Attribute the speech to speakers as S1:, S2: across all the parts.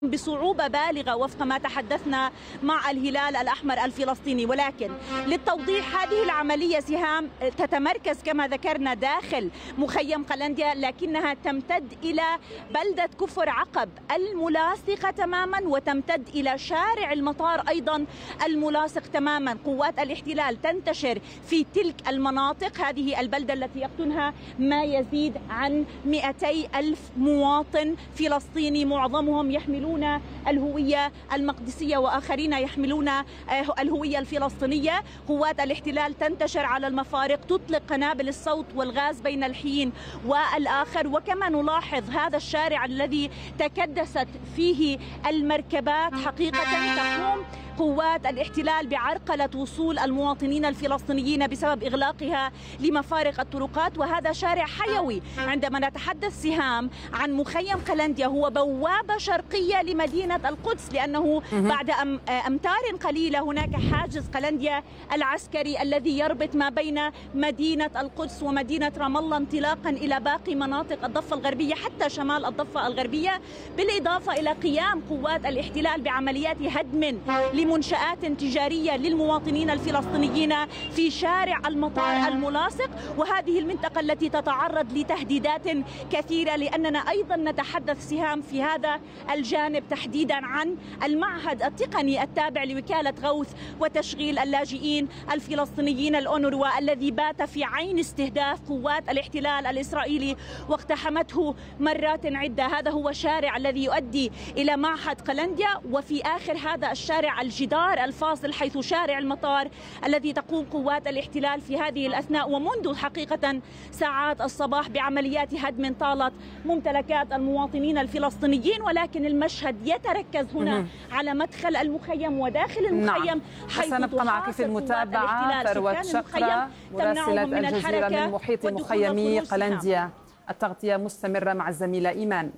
S1: بصعوبة بالغة وفق ما تحدثنا مع الهلال الأحمر الفلسطيني. ولكن للتوضيح، هذه العملية سهام تتمركز كما ذكرنا داخل مخيم قلنديا، لكنها تمتد إلى بلدة كفر عقب الملاصقة تماما، وتمتد إلى شارع المطار أيضا الملاصق تماما. قوات الاحتلال تنتشر في تلك المناطق، هذه البلدة التي يقطنها ما يزيد عن 200 ألف مواطن فلسطيني، معظمهم يحملون الهوية المقدسية وآخرين يحملون الهوية الفلسطينية. قوات الاحتلال تنتشر على المفارق، تطلق قنابل الصوت والغاز بين الحين والآخر. وكما نلاحظ هذا الشارع الذي تكدست فيه المركبات، حقيقة تقوم قوات الاحتلال بعرقلة وصول المواطنين الفلسطينيين بسبب إغلاقها لمفارق الطرقات. وهذا شارع حيوي. عندما نتحدث سهام عن مخيم قلنديا، هو بوابة شرقية لمدينة القدس، لأنه بعد أمتار قليلة هناك حاجز قلنديا العسكري الذي يربط ما بين مدينة القدس ومدينة رام الله، انطلاقا إلى باقي مناطق الضفة الغربية حتى شمال الضفة الغربية، بالإضافة إلى قيام قوات الاحتلال بعمليات هدم لمنشآت تجارية للمواطنين الفلسطينيين في شارع المطار الملاصق. وهذه المنطقة التي تتعرض لتهديدات كثيرة، لأننا أيضا نتحدث سهام في هذا الجانب تحديدا عن المعهد التقني التابع لوكالة غوث وتشغيل اللاجئين الفلسطينيين الأونروا، الذي بات في عين استهداف قوات الاحتلال الإسرائيلي واقتحمته مرات عدة. هذا هو الشارع الذي يؤدي إلى معهد قلنديا، وفي آخر هذا الشارع الجدار الفاصل حيث شارع المطار الذي تقوم قوات الاحتلال في هذه الأثناء ومنذ حقيقة ساعات الصباح بعمليات هدم طالت ممتلكات المواطنين الفلسطينيين. ولكن المشهد يتركز هنا على مدخل المخيم وداخل المخيم، حيث
S2: سنبقى معك في المتابعة. ثروت شقرة مراسلة الجزيرة من محيط مخيم قلنديا، التغطية مستمرة مع الزميلة إيمان.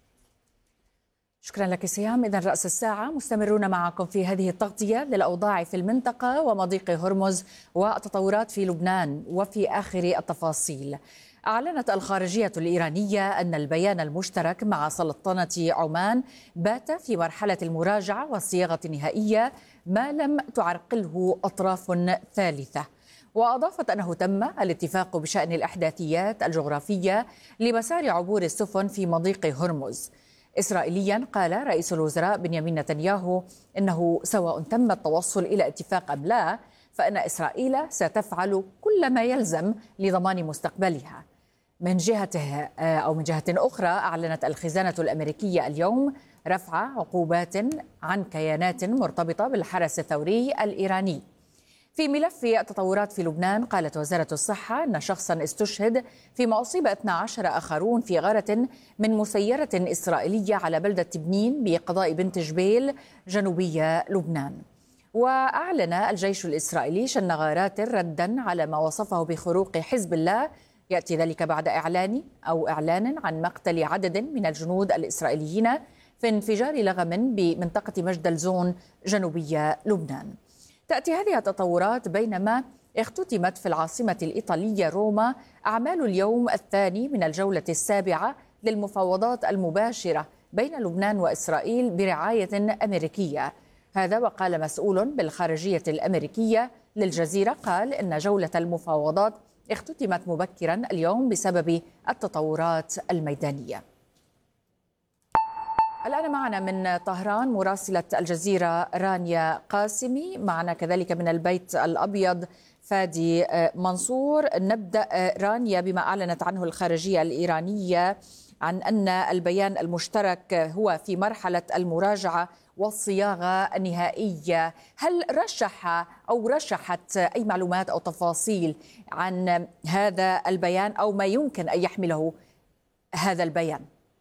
S3: شكرا لك سهام. إذن رأس الساعة مستمرون معكم في هذه التغطية للأوضاع في المنطقة ومضيق هرمز والتطورات في لبنان. وفي آخر التفاصيل، أعلنت الخارجية الإيرانية أن البيان المشترك مع سلطنة عمان بات في مرحلة المراجعة والصياغة النهائية ما لم تعرقله أطراف ثالثة. وأضافت أنه تم الاتفاق بشأن الأحداثيات الجغرافية لمسار عبور السفن في مضيق هرمز. إسرائيليا قال رئيس الوزراء بنيامين نتنياهو إنه سواء تم التوصل إلى اتفاق أم لا، فإن إسرائيل ستفعل كل ما يلزم لضمان مستقبلها. من جهة أخرى، أعلنت الخزانة الأمريكية اليوم رفع عقوبات عن كيانات مرتبطة بالحرس الثوري الإيراني. في ملف التطورات في لبنان، قالت وزارة الصحة أن شخصا استشهد فيما أصيب 12 آخرون في غارة من مسيرة إسرائيلية على بلدة تبنين بقضاء بنت جبيل جنوبي لبنان. وأعلن الجيش الإسرائيلي شن غارات ردا على ما وصفه بخروق حزب الله، يأتي ذلك بعد إعلان عن مقتل عدد من الجنود الإسرائيليين في انفجار لغم بمنطقة مجد الزون جنوبي لبنان. تأتي هذه التطورات بينما اختتمت في العاصمة الإيطالية روما أعمال اليوم الثاني من الجولة السابعة للمفاوضات المباشرة بين لبنان وإسرائيل برعاية أمريكية. هذا وقال مسؤول بالخارجية الأمريكية للجزيرة قال إن جولة المفاوضات اختتمت مبكرا اليوم بسبب التطورات الميدانية. الآن معنا من طهران مراسلة الجزيرة رانيا قاسمي، معنا كذلك من البيت الأبيض فادي منصور. نبدأ رانيا بما أعلنت عنه الخارجية الإيرانية عن أن البيان المشترك هو في مرحلة المراجعة والصياغة النهائية. هل رشحت أي معلومات أو تفاصيل عن هذا البيان أو ما يمكن أن يحمله هذا البيان؟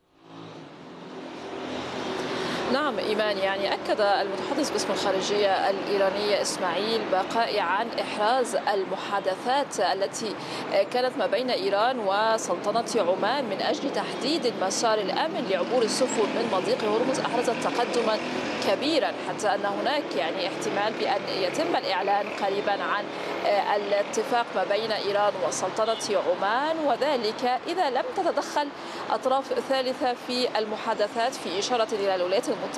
S4: نعم إيمان، يعني أكد المتحدث باسم الخارجية الإيرانية إسماعيل بقائي عن إحراز المحادثات التي كانت ما بين إيران وسلطنة عمان من أجل تحديد المسار الآمن لعبور السفن من مضيق هرمز أحرزت تقدما كبيرا، حتى أن هناك يعني احتمال بأن يتم الإعلان قريبا عن الاتفاق ما بين إيران وسلطنة عمان، وذلك إذا لم تتدخل أطراف ثالثة في المحادثات، في إشارة إلى الولايات